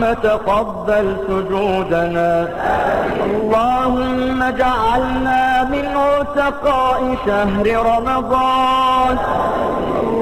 اللهم تقبل سجودنا. اللهم اجعلنا من عتقاء شهر رمضان.